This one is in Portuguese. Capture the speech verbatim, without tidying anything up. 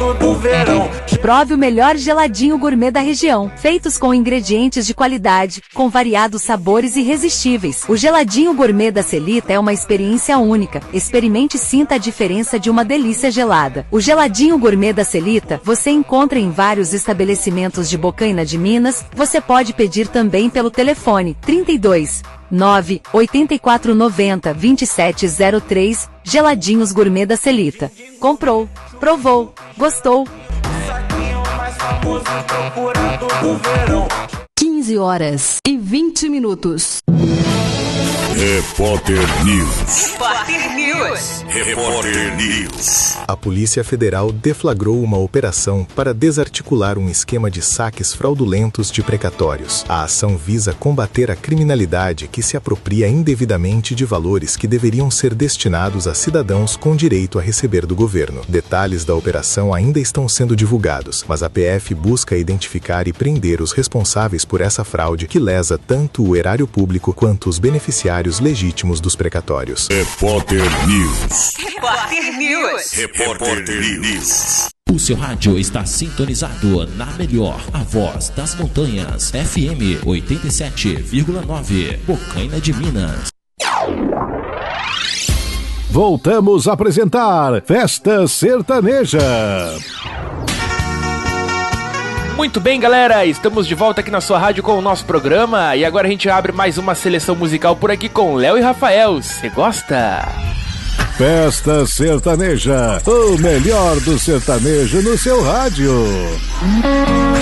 procurado do verão. Prove o melhor geladinho gourmet da região, feitos com ingredientes de qualidade, com variados sabores irresistíveis. O geladinho gourmet da Celita é uma experiência única. Experimente e sinta a diferença de uma delícia gelada. O geladinho gourmet da Celita você encontra em vários estabelecimentos de Bocaina de Minas. Você pode pedir também pelo telefone trinta e dois, nove, oito quatro nove zero, dois sete zero três. Geladinhos gourmet da Celita. Comprou, provou, gostou. quinze horas e vinte minutos. Repórter News. Repórter News. Repórter News. A Polícia Federal deflagrou uma operação para desarticular um esquema de saques fraudulentos de precatórios. A ação visa combater a criminalidade que se apropria indevidamente de valores que deveriam ser destinados a cidadãos com direito a receber do governo. Detalhes da operação ainda estão sendo divulgados, mas a P F busca identificar e prender os responsáveis por essa fraude que lesa tanto o erário público quanto os beneficiários legítimos dos precatórios. Repórter News. Repórter News. Repórter News. O seu rádio está sintonizado na melhor, a voz das montanhas. F M oitenta e sete vírgula nove, Bocaina de Minas. Voltamos a apresentar Festa Sertaneja. Muito bem, galera, estamos de volta aqui na sua rádio com o nosso programa. E agora a gente abre mais uma seleção musical por aqui com Léo e Rafael. Você gosta? Festa Sertaneja, o melhor do sertanejo no seu rádio.